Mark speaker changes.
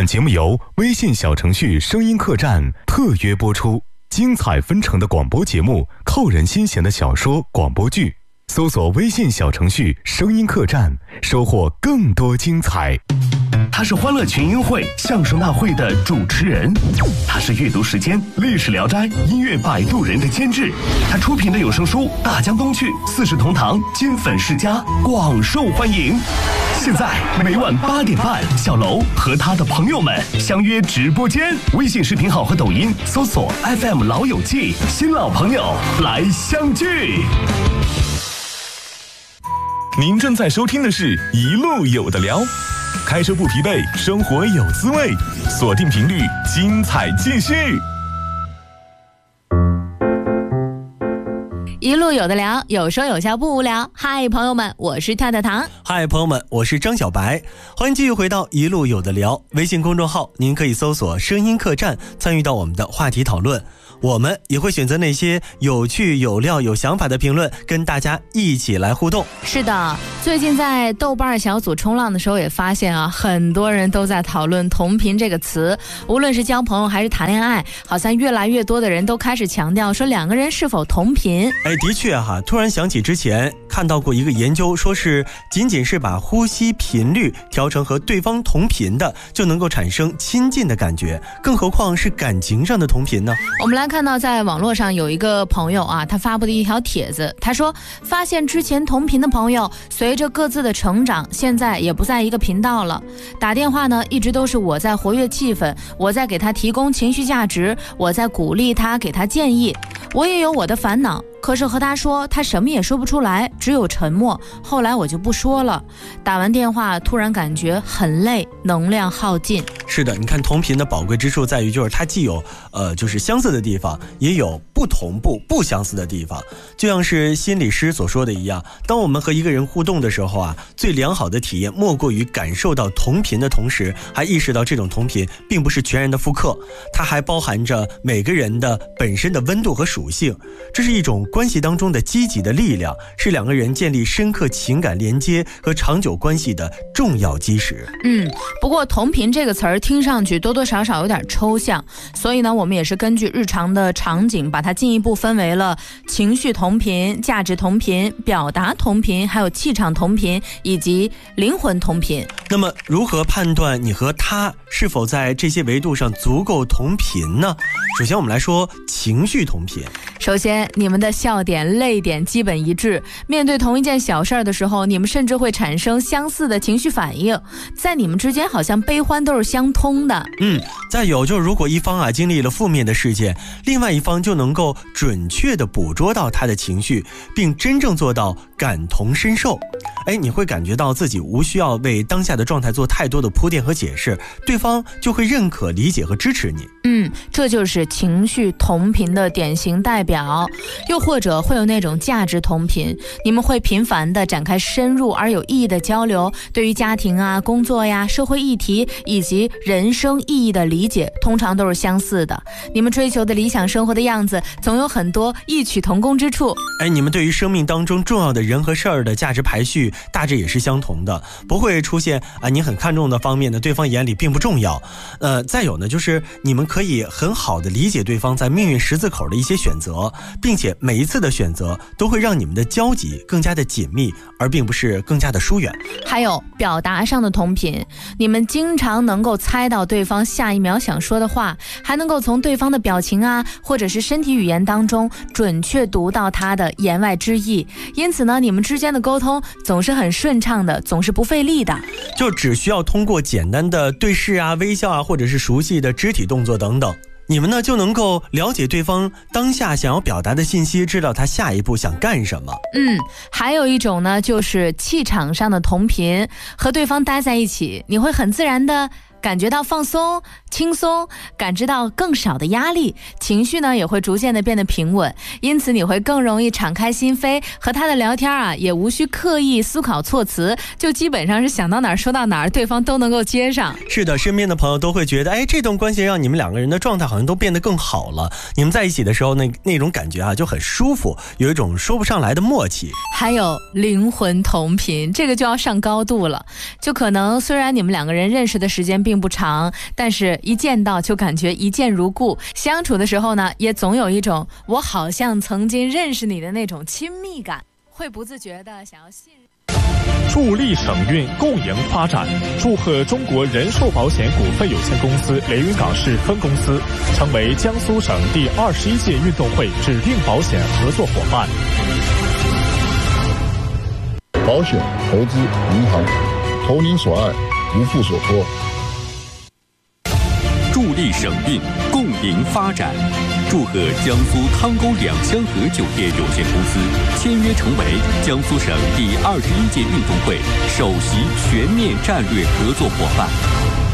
Speaker 1: 本节目由微信小程序声音客栈特约播出，精彩纷呈的广播节目，扣人心弦的小说广播剧，搜索微信小程序声音客栈，收获更多精彩。
Speaker 2: 他是欢乐群英会相声大会的主持人，他是阅读时间历史聊斋音乐摆渡人的监制，他出品的有声书《大江东去》四世同堂金粉世家广受欢迎。现在每晚8点半，小楼和他的朋友们相约直播间，微信视频号和抖音搜索 FM 老友记，新老朋友来相聚。
Speaker 3: 您正在收听的是一路有的聊，开车不疲惫，生活有滋味，锁定频率，精彩继续。
Speaker 4: 一路有的聊，有说有笑不无聊。嗨，朋友们，我是跳跳糖。
Speaker 5: 嗨，朋友们，我是张小白。欢迎继续回到一路有的聊微信公众号，您可以搜索声音客栈，参与到我们的话题讨论。我们也会选择那些有趣有料有想法的评论，跟大家一起来互动。
Speaker 4: 是的，最近在豆瓣小组冲浪的时候也发现啊，很多人都在讨论同频这个词，无论是交朋友还是谈恋爱，好像越来越多的人都开始强调说两个人是否同频。
Speaker 5: 的确哈，突然想起之前看到过一个研究，说是仅仅是把呼吸频率调成和对方同频的，就能够产生亲近的感觉，更何况是感情上的同频呢？
Speaker 4: 我们来看到在网络上有一个朋友啊，他发布的一条帖子，他说发现之前同频的朋友随着各自的成长，现在也不在一个频道了。打电话呢，一直都是我在活跃气氛，我在给他提供情绪价值，我在鼓励他，给他建议。我也有我的烦恼，可是和他说，他什么也说不出来，只有沉默。后来我就不说了。打完电话，突然感觉很累，能量耗尽。
Speaker 5: 是的，你看同频的宝贵之处在于，就是它既有就是相似的地方，也有不同步不相似的地方。就像是心理师所说的一样，当我们和一个人互动的时候啊，最良好的体验莫过于感受到同频的同时，还意识到这种同频并不是全然的复刻，它还包含着每个人的本身的温度和属性。这是一种关系当中的积极的力量，是两个人建立深刻情感连接和长久关系的重要基石。
Speaker 4: 不过同频这个词儿听上去多多少少有点抽象，所以呢，我们也是根据日常的场景，把它进一步分为了情绪同频、价值同频、表达同频，还有气场同频以及灵魂同频。
Speaker 5: 那么如何判断你和他是否在这些维度上足够同频呢？首先我们来说情绪同频。
Speaker 4: 首先，你们的笑点、泪点基本一致，面对同一件小事的时候，你们甚至会产生相似的情绪反应，在你们之间好像悲欢都是相通的。
Speaker 5: 再有就是如果一方啊经历了负面的事件，另外一方就能够准确地捕捉到他的情绪，并真正做到感同身受。你会感觉到自己无需要为当下的状态做太多的铺垫和解释，对方就会认可、理解和支持你。
Speaker 4: 这就是情绪同频的典型代表。又或者会有那种价值同频，你们会频繁地展开深入而有意义的交流，对于家庭啊、工作呀、社会议题以及人生意义的理解通常都是相似的。你们追求的理想生活的样子总有很多异曲同工之处。
Speaker 5: 你们对于生命当中重要的人和事儿的价值排序大致也是相同的，不会出现你很看重的方面呢，对方眼里并不重要。再有呢，就是你们可以很好的理解对方在命运十字口的一些选择，并且每一次的选择都会让你们的交集更加的紧密，而并不是更加的疏远。
Speaker 4: 还有表达上的同频，你们经常能够猜到对方下一秒想说的话，还能够从对方的表情啊，或者是身体语言当中准确读到他的言外之意。因此呢，你们之间的沟通总是很顺畅的，总是不费力的。
Speaker 5: 就只需要通过简单的对视啊、微笑啊，或者是熟悉的肢体动作等等，你们呢就能够了解对方当下想要表达的信息，知道他下一步想干什么。
Speaker 4: 还有一种呢，就是气场上的同频，和对方待在一起，你会很自然的感觉到放松、轻松，感知到更少的压力，情绪呢也会逐渐的变得平稳，因此你会更容易敞开心扉，和他的聊天啊也无需刻意思考措辞，就基本上是想到哪儿说到哪儿，对方都能够接上。
Speaker 5: 是的，身边的朋友都会觉得这段关系让你们两个人的状态好像都变得更好了，你们在一起的时候那种感觉啊就很舒服，有一种说不上来的默契。
Speaker 4: 还有灵魂同频，这个就要上高度了，就可能虽然你们两个人认识的时间并并不长，但是一见到就感觉一见如故，相处的时候呢，也总有一种我好像曾经认识你的那种亲密感，会不自觉的想要信任。
Speaker 6: 助力省运共赢发展，祝贺中国人寿保险股份有限公司雷云港市分公司成为江苏省第21届运动会指定保险合作伙伴。
Speaker 7: 保险、投资、银行，投您所爱，无负所托。
Speaker 8: 助力省运共赢发展，祝贺江苏汤沟两香河酒店有限公司签约成为江苏省第21届运动会首席全面战略合作伙伴。